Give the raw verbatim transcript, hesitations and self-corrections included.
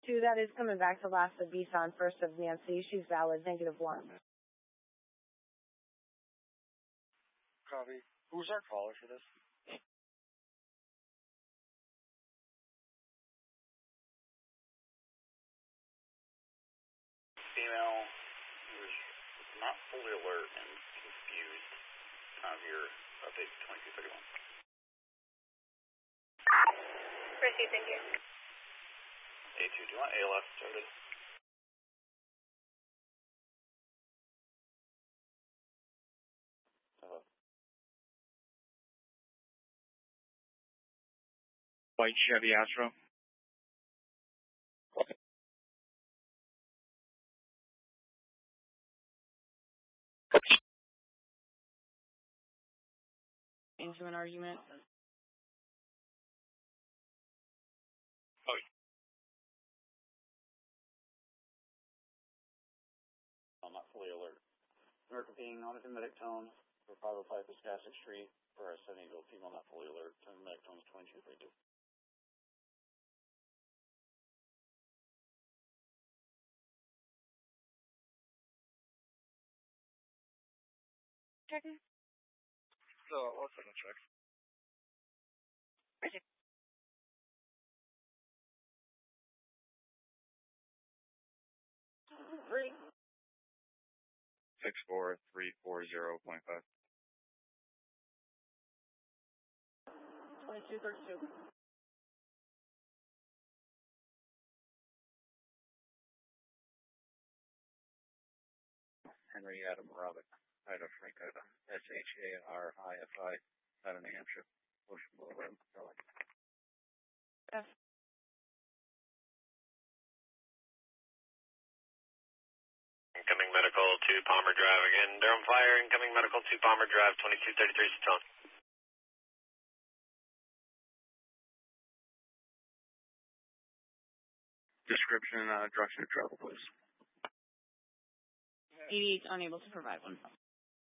Two, that is coming back to last of Bison, first of Nancy. She's valid, negative one. Copy. Who's our caller for this? Female who is not fully alert and confused. Time of your update twenty-two thirty-one. Proceed, thank you. A two, do you want A L F started? Uh, White Chevy Astro. Into an argument. Oh. I'm not fully alert. We're competing on a medic tone for five oh five Piscastic Street for a seventy-year-old female not fully alert. Medic tone is twenty-two thirty-two. Checking. So, one second, check. Proceed. Three. Six four three four zero point five. Twenty-two thirty-two. Henry Adam Robert, Ida Frank Ida, S H A R I F I, out of New Hampshire. Ocean Boulevard, Charlotte. F. Incoming medical to Palmer Drive again. Durham Fire, incoming medical to Palmer Drive, twenty-two thirty-three, Stone. Description, uh, direction of travel, please. eighty-eight unable to provide one.